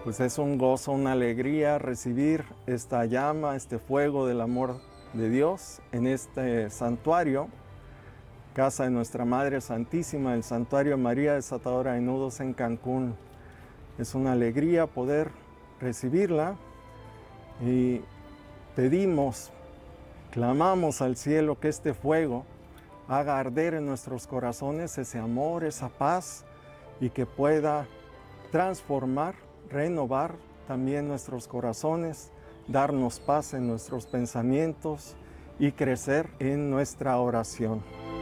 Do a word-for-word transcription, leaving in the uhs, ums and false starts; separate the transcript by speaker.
Speaker 1: Pues es un gozo, una alegría recibir esta llama, este fuego del amor de Dios en este santuario, casa de nuestra Madre Santísima, el Santuario María Desatadora de Nudos en Cancún. Es una alegría poder recibirla y pedimos, clamamos al cielo que este fuego haga arder en nuestros corazones ese amor, esa paz, y que pueda transformar, renovar también nuestros corazones, darnos paz en nuestros pensamientos y crecer en nuestra oración.